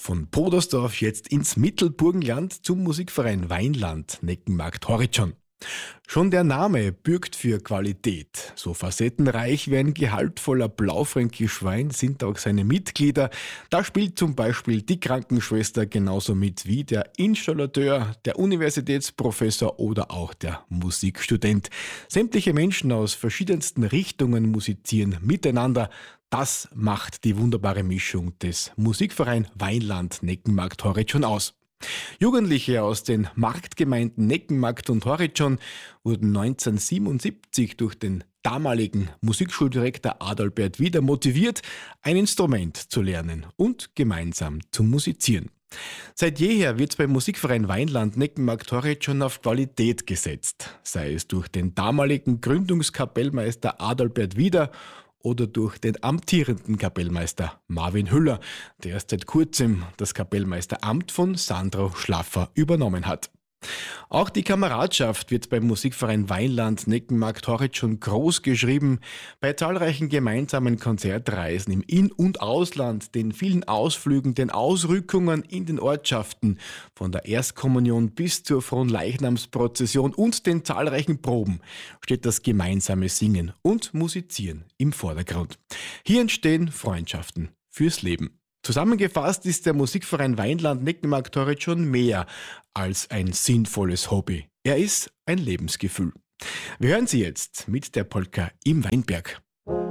Von Podersdorf jetzt ins Mittelburgenland zum Musikverein Weinland Neckenmarkt Horizon. Schon der Name bürgt für Qualität. So facettenreich wie ein gehaltvoller Blaufränkisch Wein sind auch seine Mitglieder. Da spielt zum Beispiel die Krankenschwester genauso mit wie der Installateur, der Universitätsprofessor oder auch der Musikstudent. Sämtliche Menschen aus verschiedensten Richtungen musizieren miteinander. Das macht die wunderbare Mischung des Musikverein Weinland Neckenmarkt Horizon aus. Jugendliche aus den Marktgemeinden Neckenmarkt und Horizon wurden 1977 durch den damaligen Musikschuldirektor Adalbert Wieder motiviert, ein Instrument zu lernen und gemeinsam zu musizieren. Seit jeher wird beim Musikverein Weinland Neckenmarkt Horizon auf Qualität gesetzt, sei es durch den damaligen Gründungskapellmeister Adalbert Wieder oder durch den amtierenden Kapellmeister Marvin Hüller, der erst seit kurzem das Kapellmeisteramt von Sandro Schlaffer übernommen hat. Auch die Kameradschaft wird beim Musikverein Weinland Neckenmarkt Horizon groß geschrieben. Bei zahlreichen gemeinsamen Konzertreisen im In- und Ausland, den vielen Ausflügen, den Ausrückungen in den Ortschaften, von der Erstkommunion bis zur Fronleichnamsprozession und den zahlreichen Proben steht das gemeinsame Singen und Musizieren im Vordergrund. Hier entstehen Freundschaften fürs Leben. Zusammengefasst ist der Musikverein Weinland Neckenmarkt Horizon mehr als ein sinnvolles Hobby. Er ist ein Lebensgefühl. Wir hören Sie jetzt mit der Polka im Weinberg.